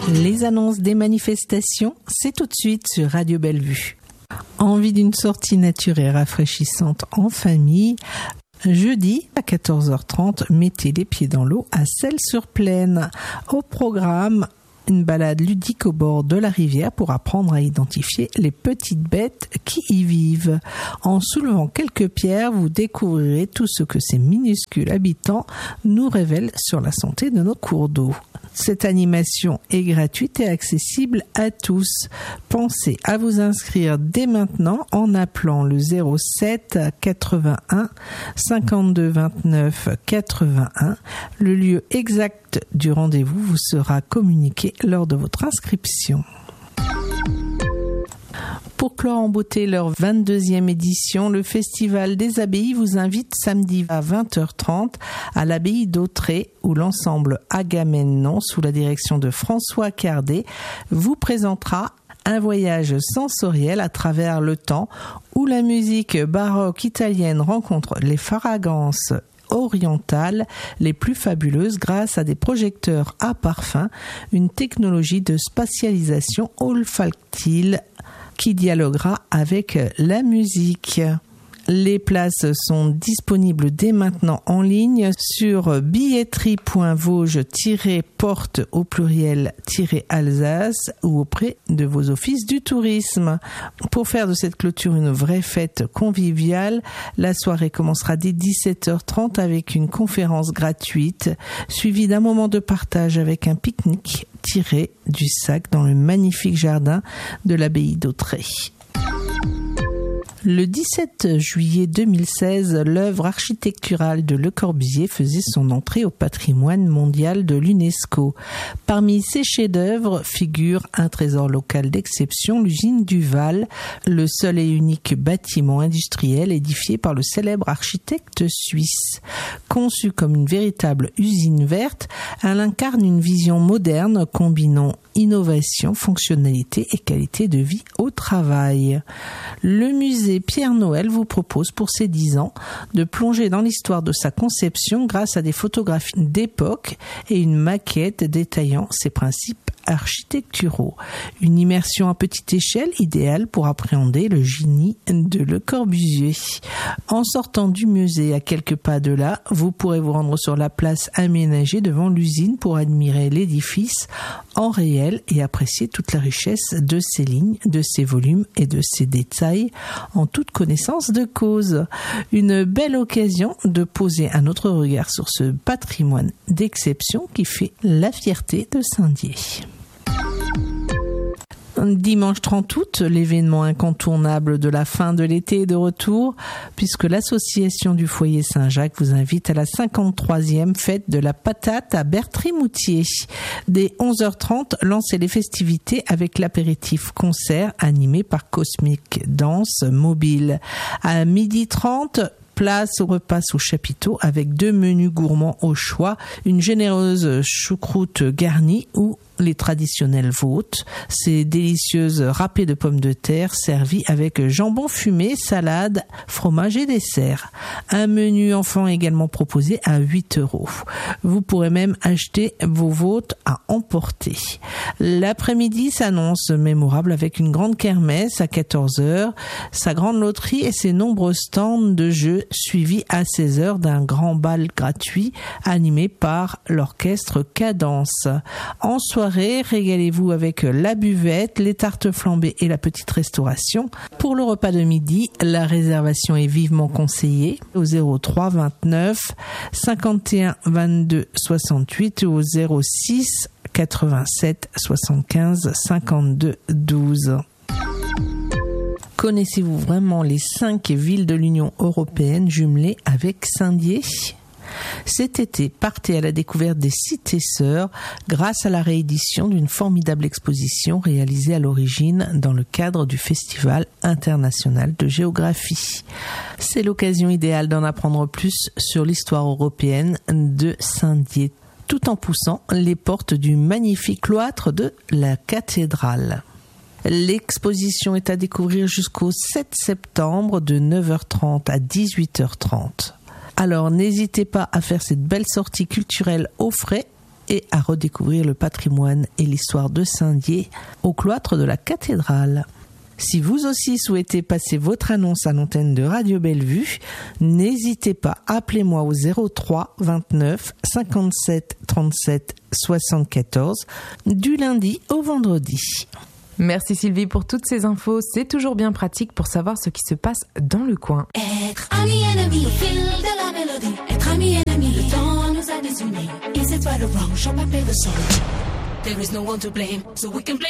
Les annonces des manifestations, c'est tout de suite sur Radio Bellevue. Envie d'une sortie nature et rafraîchissante en famille? Jeudi à 14h30, mettez les pieds dans l'eau à Celles-sur-Plaine. Au programme, une balade ludique au bord de la rivière pour apprendre à identifier les petites bêtes qui y vivent. En soulevant quelques pierres, vous découvrirez tout ce que ces minuscules habitants nous révèlent sur la santé de nos cours d'eau. Cette animation est gratuite et accessible à tous. Pensez à vous inscrire dès maintenant en appelant le 07 81 52 29 81. Le lieu exact du rendez-vous vous sera communiqué lors de votre inscription. Pour clore en beauté leur 22e édition, le Festival des Abbayes vous invite samedi à 20h30 à l'abbaye d'Autrey, où l'ensemble Agamemnon, sous la direction de François Cardet, vous présentera un voyage sensoriel à travers le temps, où la musique baroque italienne rencontre les fragrances orientales les plus fabuleuses grâce à des projecteurs à parfum, une technologie de spatialisation olfactile qui dialoguera avec la musique. Les places sont disponibles dès maintenant en ligne sur billetterie.vosges-porte au pluriel-alsace ou auprès de vos offices du tourisme. Pour faire de cette clôture une vraie fête conviviale, la soirée commencera dès 17h30 avec une conférence gratuite suivie d'un moment de partage avec un pique-nique tiré du sac dans le magnifique jardin de l'abbaye d'Autrey. Le 17 juillet 2016, l'œuvre architecturale de Le Corbusier faisait son entrée au patrimoine mondial de l'UNESCO. Parmi ses chefs-d'œuvre figure un trésor local d'exception, l'usine du Val, le seul et unique bâtiment industriel édifié par le célèbre architecte suisse. Conçue comme une véritable usine verte, elle incarne une vision moderne combinant innovation, fonctionnalité et qualité de vie au travail. Le musée Pierre Noël vous propose pour ses 10 ans de plonger dans l'histoire de sa conception grâce à des photographies d'époque et une maquette détaillant ses principes architecturaux. Une immersion à petite échelle idéale pour appréhender le génie de Le Corbusier. En sortant du musée à quelques pas de là, vous pourrez vous rendre sur la place aménagée devant l'usine pour admirer l'édifice en réel et apprécier toute la richesse de ses lignes, de ses volumes et de ses détails en toute connaissance de cause. Une belle occasion de poser un autre regard sur ce patrimoine d'exception qui fait la fierté de Saint-Dié. Dimanche 30 août, l'événement incontournable de la fin de l'été est de retour puisque l'association du foyer Saint-Jacques vous invite à la 53e fête de la patate à Bertry-Moutier. Dès 11h30, lancez les festivités avec l'apéritif concert animé par Cosmic Danse Mobile. À 12h30, place au repas au chapiteau avec 2 menus gourmands au choix, une généreuse choucroute garnie ou les traditionnelles vôtres, ces délicieuses râpées de pommes de terre servies avec jambon fumé, salade, fromage et dessert. Un menu enfant également proposé à 8 €. Vous pourrez même acheter vos vôtres à emporter. L'après-midi s'annonce mémorable avec une grande kermesse à 14h, sa grande loterie et ses nombreux stands de jeux suivis à 16h d'un grand bal gratuit animé par l'orchestre Cadence. En soirée, régalez-vous avec la buvette, les tartes flambées et la petite restauration. Pour le repas de midi, la réservation est vivement conseillée au 03 29 51 22 68 ou au 06 87 75 52 12. Connaissez-vous vraiment les 5 villes de l'Union européenne jumelées avec Saint-Dié ? Cet été, partez à la découverte des cités sœurs grâce à la réédition d'une formidable exposition réalisée à l'origine dans le cadre du Festival international de géographie. C'est l'occasion idéale d'en apprendre plus sur l'histoire européenne de Saint-Dié, tout en poussant les portes du magnifique cloître de la cathédrale. L'exposition est à découvrir jusqu'au 7 septembre de 9h30 à 18h30. Alors n'hésitez pas à faire cette belle sortie culturelle au frais et à redécouvrir le patrimoine et l'histoire de Saint-Dié au cloître de la cathédrale. Si vous aussi souhaitez passer votre annonce à l'antenne de Radio Bellevue, n'hésitez pas, appelez-moi au 03 29 57 37 74 du lundi au vendredi. Merci Sylvie pour toutes ces infos, c'est toujours bien pratique pour savoir ce qui se passe dans le coin. Être ami ennemi, au fil de la mélodie. Être ami ennemi, le temps nous a désunis. Is it right or wrong? Show my favorite song. There is no one to blame, so we can blame.